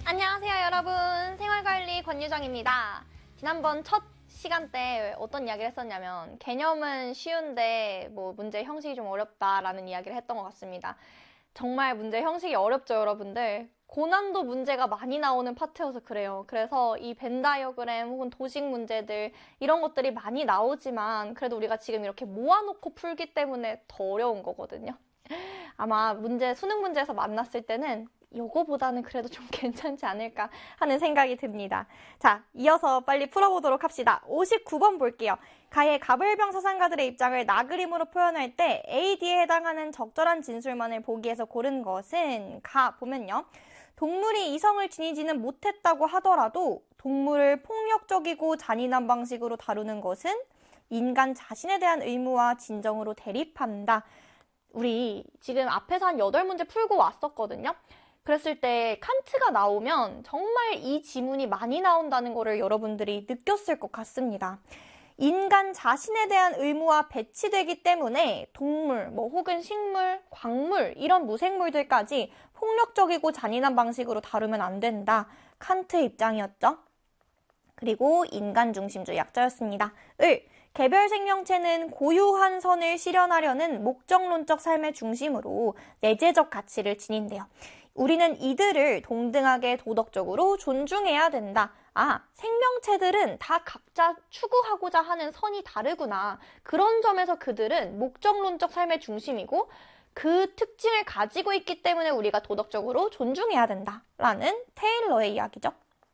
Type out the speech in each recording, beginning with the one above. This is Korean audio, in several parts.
안녕하세요 여러분, 생활관리 권유정입니다. 지난번 첫 시간 때 어떤 이야기를 했었냐면 개념은 쉬운데 문제 형식이 좀 어렵다라는 이야기를 했던 것 같습니다. 정말 문제 형식이 어렵죠 여러분들. 고난도 문제가 많이 나오는 파트여서 그래요. 그래서 이 벤 다이어그램 혹은 도식 문제들 이런 것들이 많이 나오지만 그래도 우리가 지금 이렇게 모아놓고 풀기 때문에 더 어려운 거거든요. 아마 수능 문제에서 만났을 때는 요거보다는 그래도 좀 괜찮지 않을까 하는 생각이 듭니다. 자, 이어서 빨리 풀어보도록 합시다. 59번 볼게요. 가의 가불병 사상가들의 입장을 나그림으로 표현할 때 AD에 해당하는 적절한 진술만을 보기에서 고른 것은 보면요. 동물이 이성을 지니지는 못했다고 하더라도 동물을 폭력적이고 잔인한 방식으로 다루는 것은 인간 자신에 대한 의무와 진정으로 대립한다. 우리 지금 앞에서 한 8문제 풀고 왔었거든요. 그랬을 때 칸트가 나오면 정말 이 지문이 많이 나온다는 거를 여러분들이 느꼈을 것 같습니다. 인간 자신에 대한 의무와 배치되기 때문에 동물, 혹은 식물, 광물 이런 무생물들까지 폭력적이고 잔인한 방식으로 다루면 안 된다. 칸트의 입장이었죠. 그리고 인간 중심주의 약자였습니다. 개별 생명체는 고유한 선을 실현하려는 목적론적 삶의 중심으로 내재적 가치를 지닌대요. 우리는 이들을 동등하게 도덕적으로 존중해야 된다. 생명체들은 다 각자 추구하고자 하는 선이 다르구나. 그런 점에서 그들은 목적론적 삶의 중심이고 그 특징을 가지고 있기 때문에 우리가 도덕적으로 존중해야 된다라는 테일러의 이야기죠.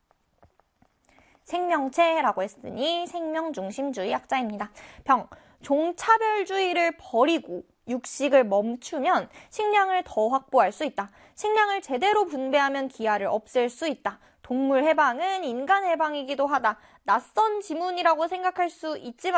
생명체라고 했으니 생명중심주의 약자입니다. 종차별주의를 버리고 육식을 멈추면 식량을 더 확보할 수 있다. 식량을 제대로 분배하면 기아를 없앨 수 있다. 동물 해방은 인간 해방이기도 하다. 낯선 지문이라고 생각할 수 있지만